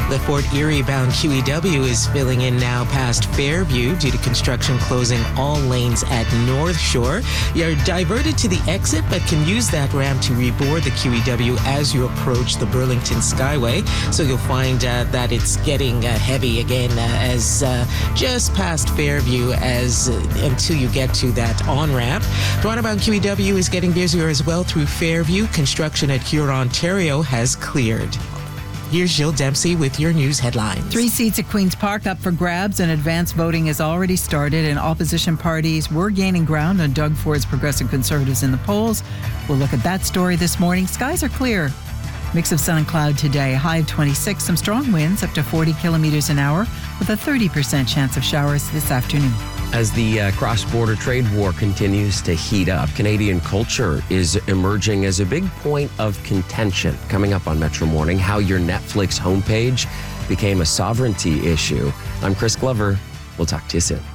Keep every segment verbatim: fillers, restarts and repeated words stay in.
The Fort Erie-bound Q E W is filling in now past Fairview due to construction closing all lanes at North Shore. You're diverted to the exit, but can use that ramp to reboard the Q E W as you approach the Burlington Skyway. So you'll find uh, that it's getting uh, heavy again uh, as uh, just past Fairview as uh, until you get to that on-ramp. Toronto-bound Q E W is getting busier as well through Fairview. Construction at Huron, Ontario has cleared. Here's Jill Dempsey with your news headlines. Three seats at Queen's Park up for grabs, and advance voting has already started, and opposition parties were gaining ground on Doug Ford's Progressive Conservatives in the polls. We'll look at that story this morning. Skies are clear. Mix of sun and cloud today. High of twenty-six. Some strong winds up to forty kilometers an hour with a thirty percent chance of showers this afternoon. As the uh, cross-border trade war continues to heat up, Canadian culture is emerging as a big point of contention. Coming up on Metro Morning, how your Netflix homepage became a sovereignty issue. I'm Chris Glover. We'll talk to you soon.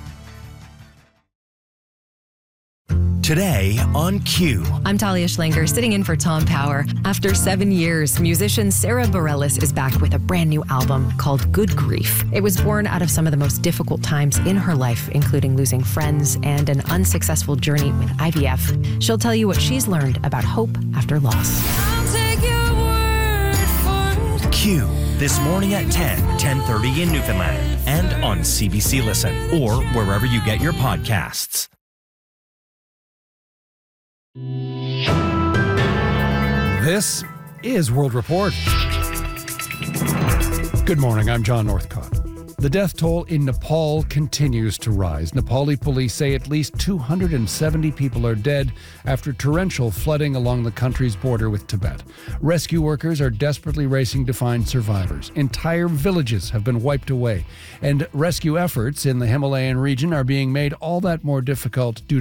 Today on Q. I'm Talia Schlanger, sitting in for Tom Power. After seven years, musician Sarah Bareilles is back with a brand new album called Good Grief. It was born out of some of the most difficult times in her life, including losing friends and an unsuccessful journey with I V F. She'll tell you what she's learned about hope after loss. I'll take your word for it. Q. This morning at ten, ten thirty in Newfoundland and on C B C Listen or wherever you get your podcasts. This is World Report. Good morning, I'm John Northcott. The death toll in Nepal continues to rise. Nepali police say at least two hundred seventy people are dead after torrential flooding along the country's border with Tibet. Rescue workers are desperately racing to find survivors. Entire villages have been wiped away, and rescue efforts in the Himalayan region are being made all that more difficult due to